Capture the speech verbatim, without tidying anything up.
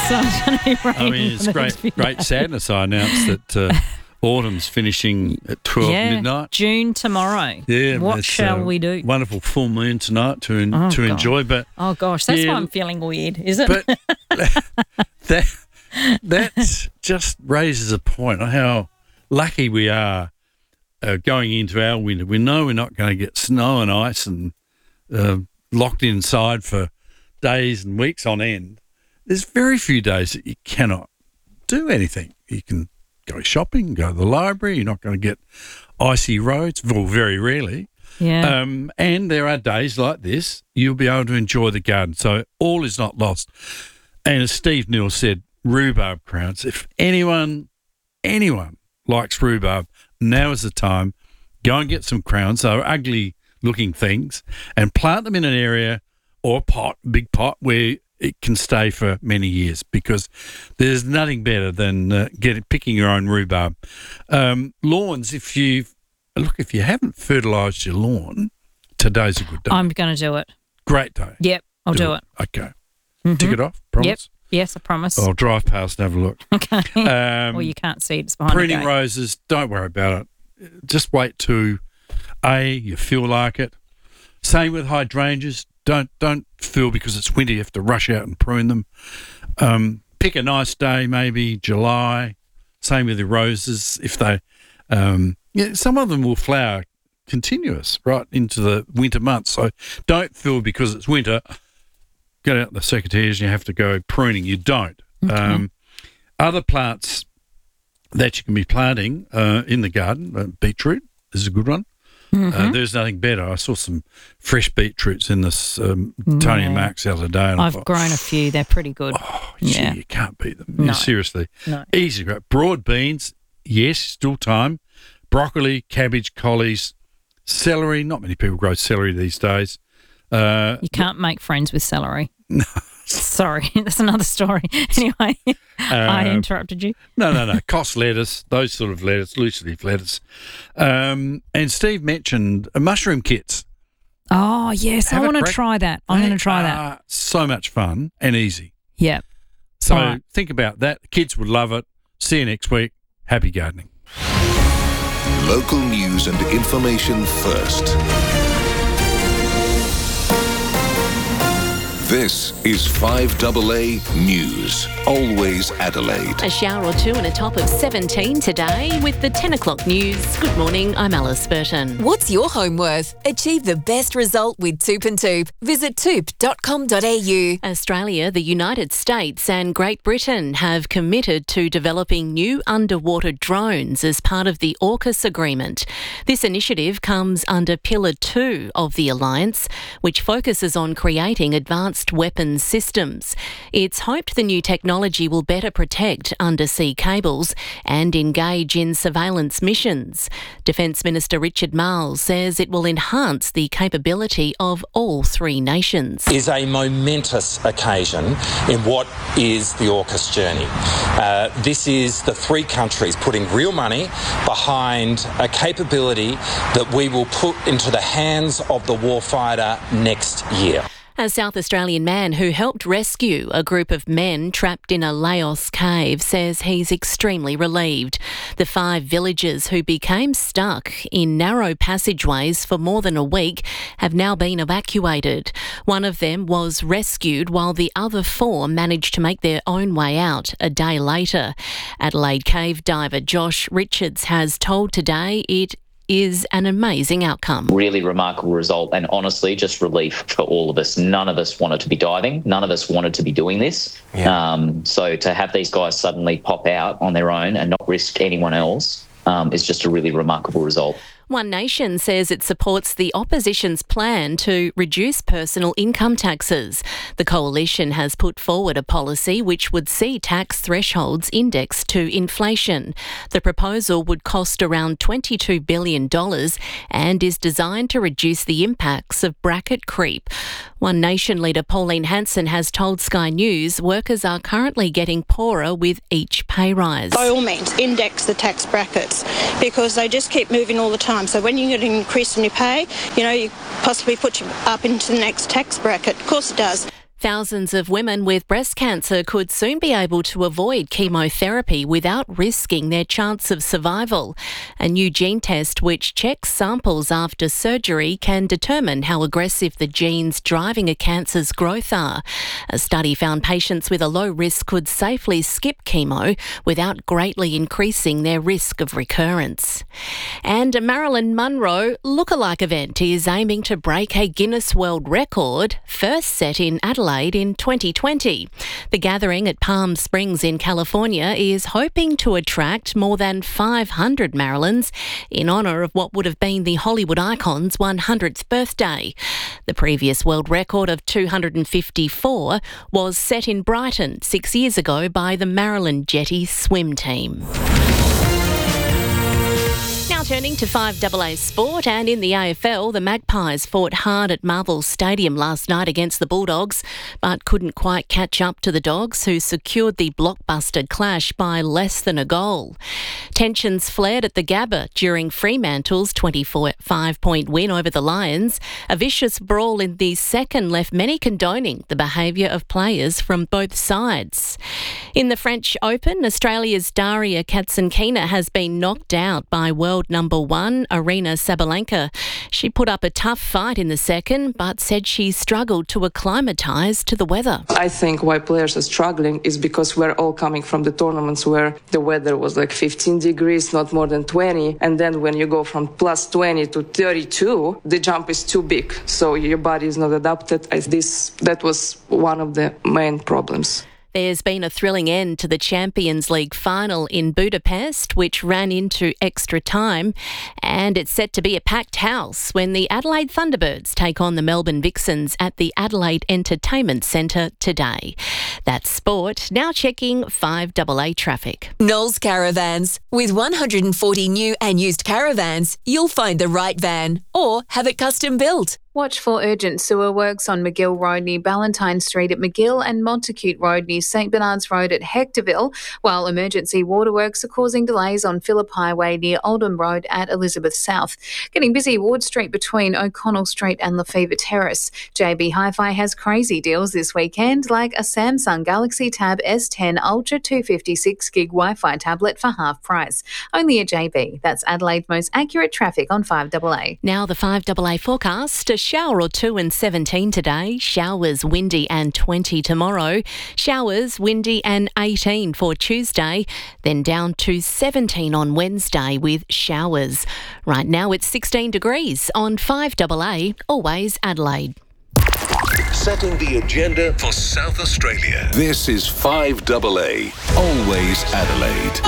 so it's going to be raining. I mean, it's great, great sadness. I announced that uh, autumn's finishing at twelve yeah, midnight. June tomorrow. Yeah, what shall uh, we do? Wonderful full moon tonight to en- Oh, to God. enjoy. But Oh gosh, that's yeah, why I'm feeling weird, is it? But that that just raises a point on how lucky we are uh, going into our winter. We know we're not going to get snow and ice and uh, locked inside for days and weeks on end. There's very few days that you cannot do anything. You can go shopping, go to the library. You're not going to get icy roads, well, very rarely. yeah. Um, and there are days like this, you'll be able to enjoy the garden. So all is not lost. And as Steve Neal said, rhubarb crowns. If anyone, anyone likes rhubarb, now is the time. Go and get some crowns. They're ugly looking things and plant them in an area or a pot, big pot, where it can stay for many years, because there's nothing better than uh, getting picking your own rhubarb. Um, lawns, if you look, if you haven't fertilised your lawn, today's a good day. I'm going to do it. Great day. Yep, I'll do, it. Okay. Mm-hmm. Tick it off, promise? Yep. Yes, I promise. I'll drive past and have a look. Okay. Um, well, you can't see it. It's behind pruning the gate. roses, don't worry about it. Just wait till A, you feel like it. Same with hydrangeas. Don't don't feel because it's winter you have to rush out and prune them. Um, pick a nice day, maybe July. Same with the roses. If they, um, yeah, some of them will flower continuous right into the winter months. So don't feel because it's winter, get out the secateurs and you have to go pruning. You don't. Okay. Um, other plants that you can be planting uh, in the garden, uh, beetroot is a good one. Mm-hmm. Uh, there's nothing better. I saw some fresh beetroots in this um, Tony Yeah. and Mark's the other day. And I I've thought, grown a few. They're pretty good. oh, gee, Yeah. you can't beat them. No. Yeah, seriously. No. Easy. Right? Broad beans, yes, still time. Broccoli, cabbage, collies, celery. Not many people grow celery these days. Uh, You can't make friends with celery. No. Sorry, that's another story. Anyway, I Um, interrupted you. No, no, no. Cost lettuce, those sort of lettuce, loose leaf lettuce. Um, and Steve mentioned uh, mushroom kits. Oh, yes, Have I a want to crack. try that. I'm They going to try that. are so much fun and easy. Yeah. So All right. think about that. The kids would love it. See you next week. Happy gardening. Local news and information first. This is five A A News. Always Adelaide. A shower or two and a top of seventeen today with the ten o'clock news. Good morning, I'm Alice Burton. What's your home worth? Achieve the best result with Toop and Toop. Visit toop dot com dot a u. Australia, the United States and Great Britain have committed to developing new underwater drones as part of the AUKUS agreement. This initiative comes under Pillar two of the alliance, which focuses on creating advanced weapons systems. It's hoped the new technology will better protect undersea cables and engage in surveillance missions. Defence Minister Richard Marles says it will enhance the capability of all three nations. Is a momentous occasion in what is the AUKUS journey. Uh, this is the three countries putting real money behind a capability that we will put into the hands of the warfighter next year. A South Australian man who helped rescue a group of men trapped in a Laos cave says he's extremely relieved. The five villagers who became stuck in narrow passageways for more than a week have now been evacuated. One of them was rescued while the other four managed to make their own way out a day later. Adelaide cave diver Josh Richards has told Today it is an amazing outcome. Really remarkable result, and honestly just relief for all of us. None of us wanted to be diving. None of us wanted to be doing this. Yeah. Um, so to have these guys suddenly pop out on their own and not risk anyone else um, is just a really remarkable result. One Nation says it supports the opposition's plan to reduce personal income taxes. The coalition has put forward a policy which would see tax thresholds indexed to inflation. The proposal would cost around twenty-two billion dollars and is designed to reduce the impacts of bracket creep. One Nation leader Pauline Hanson has told Sky News workers are currently getting poorer with each pay rise. By all means, index the tax brackets because they just keep moving all the time. So when you get an increase in your pay, you know, you possibly put you up into the next tax bracket. Of course it does. Thousands of women with breast cancer could soon be able to avoid chemotherapy without risking their chance of survival. A new gene test which checks samples after surgery can determine how aggressive the genes driving a cancer's growth are. A study found patients with a low risk could safely skip chemo without greatly increasing their risk of recurrence. And a Marilyn Monroe lookalike event is aiming to break a Guinness World Record, first set in Adelaide in twenty twenty. The gathering at Palm Springs in California is hoping to attract more than five hundred Marilyns in honour of what would have been the Hollywood icon's one hundredth birthday. The previous world record of two hundred fifty-four was set in Brighton six years ago by the Marilyn Jetty swim team. Now turning to five A A sport, and in the A F L, the Magpies fought hard at Marvel Stadium last night against the Bulldogs, but couldn't quite catch up to the Dogs, who secured the blockbuster clash by less than a goal. Tensions flared at the Gabba during Fremantle's twenty-five point win over the Lions. A vicious brawl in the second left many condoning the behaviour of players from both sides. In the French Open, Australia's Daria Katsankina has been knocked out by world number one, Aryna Sabalenka. She put up a tough fight in the second, but said she struggled to acclimatise to the weather. I think why players are struggling is because we're all coming from the tournaments where the weather was like fifteen degrees, not more than twenty. And then when you go from plus twenty to thirty-two, the jump is too big. So your body is not adapted. I, this, that was one of the main problems. There's been a thrilling end to the Champions League final in Budapest, which ran into extra time, and it's set to be a packed house when the Adelaide Thunderbirds take on the Melbourne Vixens at the Adelaide Entertainment Centre today. That's sport. Now checking five A A traffic. Knowles Caravans. With one hundred forty new and used caravans, you'll find the right van or have it custom built. Watch for urgent sewer works on McGill Road near Ballantyne Street at McGill and Montacute Road near St Bernard's Road at Hectorville, while emergency waterworks are causing delays on Phillip Highway near Oldham Road at Elizabeth South. Getting busy Ward Street between O'Connell Street and Lefevre Terrace. J B Hi-Fi has crazy deals this weekend, like a Samsung Galaxy Tab S ten Ultra two fifty-six gig Wi-Fi tablet for half price. Only at J B. That's Adelaide's most accurate traffic on five A A. Now the five A A forecast. A shower or two and seventeen today. Showers, windy and twenty tomorrow. Showers, windy and eighteen for Tuesday. Then down to seventeen on Wednesday with showers. Right now it's sixteen degrees on five A A. Always Adelaide. Setting the agenda for South Australia. This is five A A. Always Adelaide.